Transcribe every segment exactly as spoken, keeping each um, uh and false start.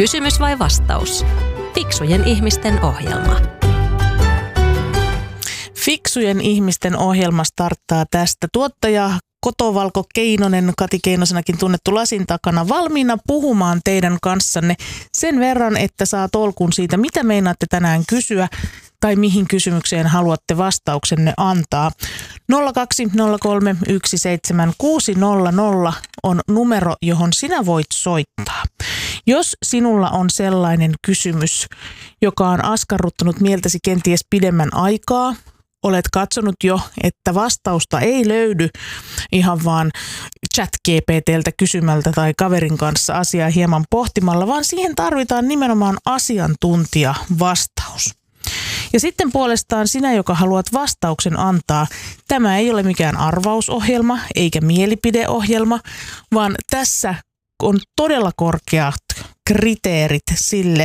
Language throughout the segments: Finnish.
Kysymys vai vastaus? Fiksujen ihmisten ohjelma. Fiksujen ihmisten ohjelma starttaa tästä. Tuottaja Kotovalko Keinonen, Kati Keinosenakin tunnettu lasin takana, valmiina puhumaan teidän kanssanne sen verran, että saa tolkun siitä, mitä meinaatte tänään kysyä tai mihin kysymykseen haluatte vastauksenne antaa. nolla kaksi nolla kolme yksi seitsemän kuusi nolla nolla on numero, johon sinä voit soittaa. Jos sinulla on sellainen kysymys, joka on askarruttanut mieltäsi kenties pidemmän aikaa, olet katsonut jo, että vastausta ei löydy ihan vaan chat-G P T:ltä kysymältä tai kaverin kanssa asiaa hieman pohtimalla, vaan siihen tarvitaan nimenomaan asiantuntijavastaus. Ja sitten puolestaan sinä, joka haluat vastauksen antaa, tämä ei ole mikään arvausohjelma eikä mielipideohjelma, vaan tässä on todella korkeat kriteerit sille,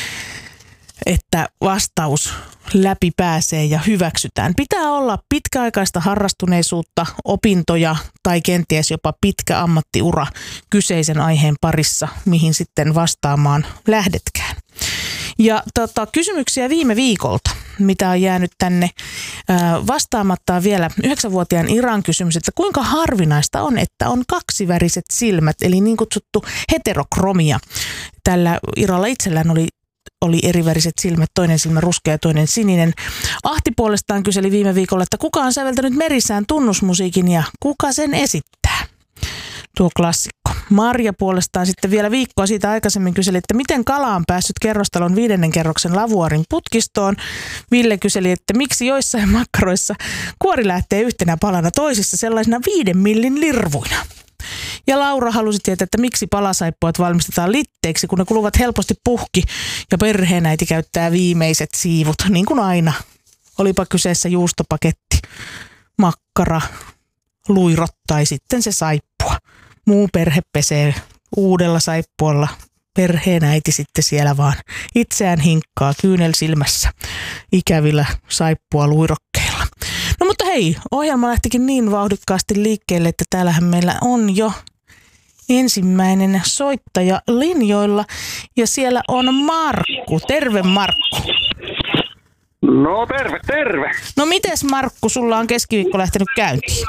että vastaus läpi pääsee ja hyväksytään. Pitää olla pitkäaikaista harrastuneisuutta, opintoja tai kenties jopa pitkä ammattiura kyseisen aiheen parissa, mihin sitten vastaamaan lähdetkään. Ja tota, kysymyksiä viime viikolta, mitä on jäänyt tänne ää, vastaamatta vielä yhdeksänvuotiaan Iran kysymys, että kuinka harvinaista on, että on kaksiväriset silmät, eli niin kutsuttu heterokromia. Tällä Iralla itsellään oli oli eriväriset silmät, toinen silmä ruskea ja toinen sininen. Ahti puolestaan kyseli viime viikolla, että kuka on säveltänyt Merisään tunnusmusiikin ja kuka sen esittää? Tuo klassikko. Marja puolestaan sitten vielä viikkoa siitä aikaisemmin kyseli, että miten kala on päässyt kerrostalon viidennen kerroksen lavuaarin putkistoon. Ville kyseli, että miksi joissain makkaroissa kuori lähtee yhtenä palana, toisissa sellaisena viiden millin lirvuina. Ja Laura halusi tietää, että miksi palasaippuat valmistetaan litteiksi, kun ne kuluvat helposti puhki ja perheenäiti käyttää viimeiset siivut, niin kuin aina. Olipa kyseessä juustopaketti, makkara, luirot tai sitten se saippua. Muu perhe pesee uudella saippualla. Perheenäiti sitten siellä vaan itseään hinkkaa kyynel silmässä ikävillä saippua luirokkeilla. No mutta hei, ohjelma lähtikin niin vauhdikkaasti liikkeelle, että täällähän meillä on jo ensimmäinen soittaja linjoilla ja siellä on Markku. Terve Markku. No terve, terve. No mites Markku, sulla on keskiviikko lähtenyt käyntiin?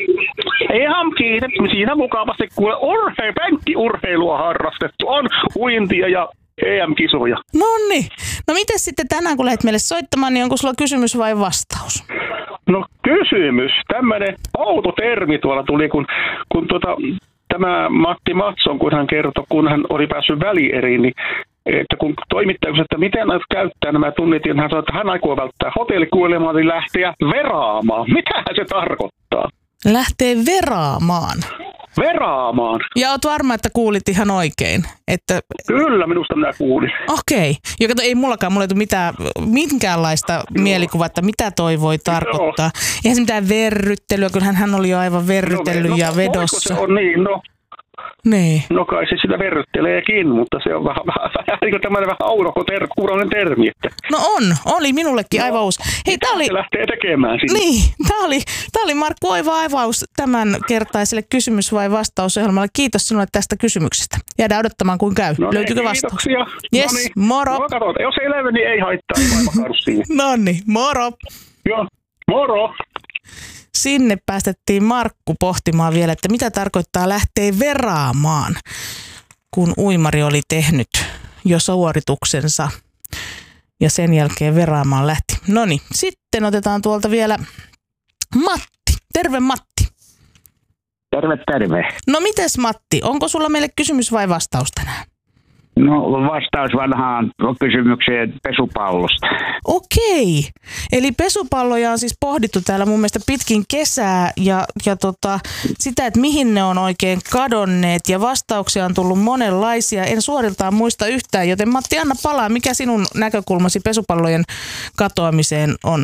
Ihan kiitos. Siinä mukavasti kuule urhe, penkkiurheilua harrastettu. On uintia ja E M-kisoja. Nonni. No mites sitten tänään kun lähdet meille soittamaan, niin onko sulla kysymys vai vastaus? No kysymys. Tämmöinen outo termi tuolla tuli, kun, kun tuota, tämä Matti Matson, kun hän kertoi, kun hän oli päässyt välieriin, niin että kun toimittaja kysyi, että miten aiot käyttää nämä tunnit, niin hän sanoi, että hän aikoo välttää hotellikuolemaa, niin lähteä veraamaan. Mitähän se tarkoittaa? Lähtee veraamaan. Veraamaan. Ja oot varma, että kuulit ihan oikein. Että... Kyllä, minusta minä kuulin. Okei. Joka ei mullakaan, mulla ei tule mitään, minkäänlaista Joo. mielikuvaa, että mitä toi voi tarkoittaa. Joo. Eihän se mitään verryttelyä, kyllähän hän oli jo aivan verrytellyt no, ja no, vedossa. Se on niin, no. Niin. No kai se sitä verrytteleekin, mutta se on vähän, vähän niin kuin tämmöinen vähän aurokokuuroinen termi. Että... No on, oli minullekin no, aivan uusi. Hei, tää oli... Se lähtee tekemään sinne. Niin, tää oli, tää oli Markku oiva aivaus tämän kertaiselle kysymys- vai vastausohjelmalle. Kiitos sinulle tästä kysymyksestä. Jäädään odottamaan, kuin käy. No Löytyykö niin, vastaus? Kiitoksia. Yes, no niin. moro. No katsotaan, jos ei löydy, niin ei haittaa. Ei no niin, moro. Joo, moro. Sinne päästettiin Markku pohtimaan vielä, että mitä tarkoittaa lähteä veraamaan, kun uimari oli tehnyt jo suorituksensa ja sen jälkeen veraamaan lähti. No niin, sitten otetaan tuolta vielä Matti. Terve Matti. Terve, terve. No mites Matti, onko sulla meille kysymys vai vastaus tänään? No vastaus vanhaan kysymykseen pesupallosta. Okei. Eli pesupalloja on siis pohdittu täällä mun mielestä pitkin kesää ja, ja tota, sitä, että mihin ne on oikein kadonneet ja vastauksia on tullut monenlaisia. En suoriltaan muista yhtään, joten Matti, anna palaa. Mikä sinun näkökulmasi pesupallojen katoamiseen on?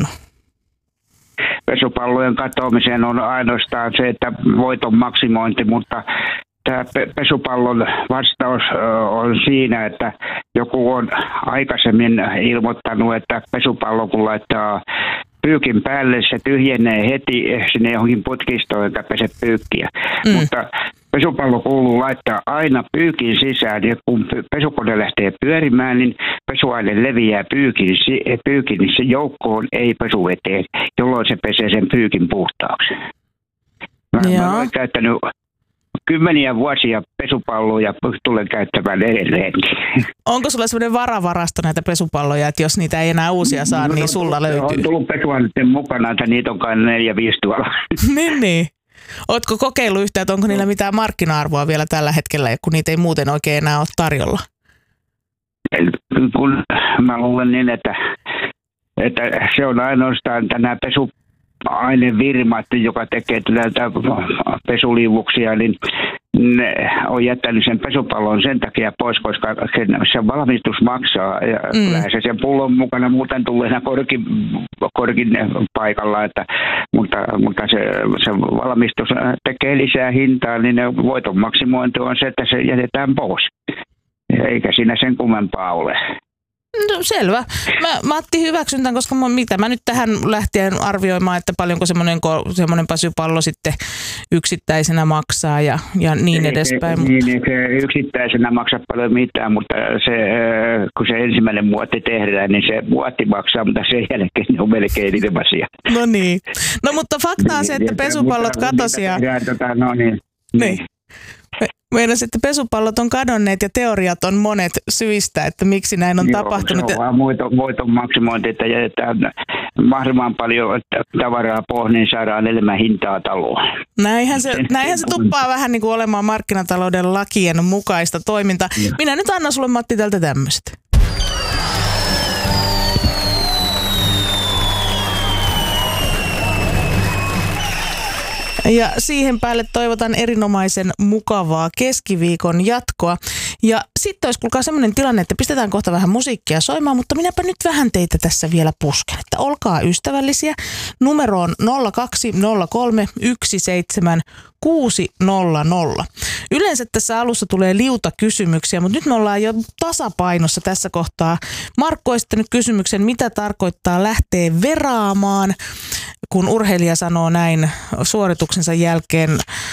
Pesupallojen katoamiseen on ainoastaan se, että voiton maksimointi, mutta tämä pesupallon vastaus on siinä, että joku on aikaisemmin ilmoittanut, että pesupallo kun laittaa pyykin päälle, se tyhjenee heti sinne johonkin putkistoon, eikä pese pyykkiä. Mm. Mutta pesupallo kuuluu laittaa aina pyykin sisään, ja kun pesukone lähtee pyörimään, niin pesuaine leviää pyykin, pyykin sen joukkoon, ei pesuveteen, jolloin se pesee sen pyykin puhtaaksi. Mä, mä olen käyttänyt kymmeniä vuosia pesupalloa ja tulen käyttämään edelleenkin. Onko sulla sellainen varavarasto näitä pesupalloja, että jos niitä ei enää uusia saa, no, niin sulla löytyy? On tullut pesuaineiden mukana, että niitä on kai neljä, viisi tuolla. niin, niin. Ootko kokeillut yhtään, että onko niillä mitään markkina-arvoa vielä tällä hetkellä, kun niitä ei muuten oikein enää ole tarjolla? Kun mä luulen niin, että, että se on ainoastaan tänä pesuainefirma, joka tekee näitä pesuliivuksia, niin ne on jättänyt sen pesupallon sen takia pois, koska sen, se valmistus maksaa. Ja mm. Lähes se sen pullon mukana muuten tulee korkin, korkin paikalla, että, mutta, mutta se, se valmistus tekee lisää hintaa, niin voiton maksimointi on se, että se jätetään pois. Eikä siinä sen kummempaa ole. No selvä. Mä, Matti, hyväksyn tämän, koska mä, mitä mä nyt tähän lähtien arvioimaan, että paljonko semmoinen, semmoinen pesupallo sitten yksittäisenä maksaa ja, ja niin ei, edespäin. Niin, niin, se yksittäisenä maksaa paljon mitään, mutta se, kun se ensimmäinen muotti tehdään, niin se muotti maksaa, mutta sen jälkeen on melkein ilmaisia. No niin. No mutta fakta on se, että pesupallot katosi ja... Tota, no niin. Niin. Meinasin, että pesupallot on kadonneet ja teoriat on monet syistä, että miksi näin on Joo, tapahtunut. Se on vaan voiton, voiton maksimointi, että jätetään mahdollisimman paljon tavaraa pois, niin saadaan enemmän hintaa taloon. Näinhän se, näinhän se tuppaa vähän niin kuin olemaan markkinatalouden lakien mukaista toimintaa. Ja. Minä nyt annan sulle, Matti, tältä tämmöistä. Ja siihen päälle toivotan erinomaisen mukavaa keskiviikon jatkoa. Ja sitten olisi kuulkaa sellainen tilanne, että pistetään kohta vähän musiikkia soimaan, mutta minäpä nyt vähän teitä tässä vielä pusken. Että olkaa ystävällisiä. Numero on nolla kaksi nolla kolme yksi seitsemän kuusi nolla nolla. Yleensä tässä alussa tulee liuta kysymyksiä, mutta nyt me ollaan jo tasapainossa tässä kohtaa. Markku on esittänyt kysymyksen, mitä tarkoittaa lähteä veraamaan, kun urheilija sanoo näin suorituksensa jälkeen.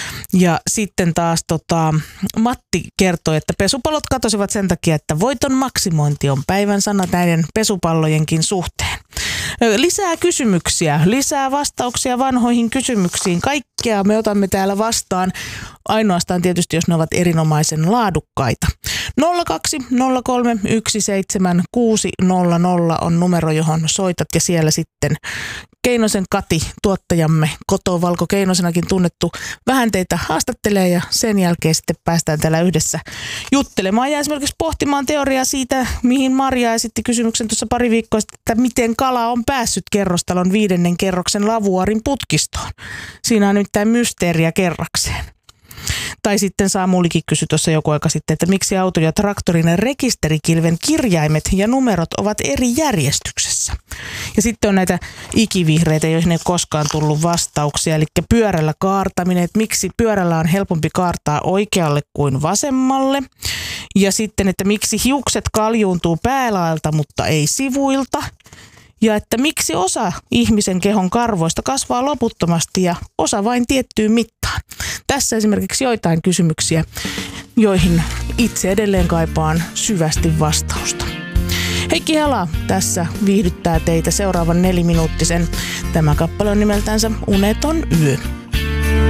Ja sitten taas tota, Matti kertoi, että pesupallot katosivat sen takia, että voiton maksimointi on päivän sana näiden pesupallojenkin suhteen. Lisää kysymyksiä, lisää vastauksia vanhoihin kysymyksiin. Kaikkea me otamme täällä vastaan, ainoastaan tietysti, jos ne ovat erinomaisen laadukkaita. nolla kaksi nolla kolme yksi seitsemän kuusi nolla nolla on numero, johon soitat, ja siellä sitten Keinosen Kati, tuottajamme, Koto Valko Keinosenakin tunnettu, vähän teitä haastattelee ja sen jälkeen sitten päästään täällä yhdessä juttelemaan ja esimerkiksi pohtimaan teoriaa siitä, mihin Marja esitti kysymyksen tuossa pari viikkoa sitten, että miten kala on päässyt kerrostalon viidennen kerroksen lavuaarin putkistoon. Siinä on nimittäin mysteeriä kerrakseen. Tai sitten Samulikin kysyi tuossa joku aika sitten, että miksi auto- ja traktorin rekisterikilven kirjaimet ja numerot ovat eri järjestyksessä. Ja sitten on näitä ikivihreitä, joihin ei koskaan tullut vastauksia, eli pyörällä kaartaminen, että miksi pyörällä on helpompi kaartaa oikealle kuin vasemmalle. Ja sitten, että miksi hiukset kaljuuntuu päälaelta, mutta ei sivuilta. Ja että miksi osa ihmisen kehon karvoista kasvaa loputtomasti ja osa vain tiettyyn mittaan. Tässä esimerkiksi joitain kysymyksiä, joihin itse edelleen kaipaan syvästi vastausta. Heikki Hala tässä viihdyttää teitä seuraavan neliminuuttisen. Tämä kappale on nimeltänsä Uneton yö.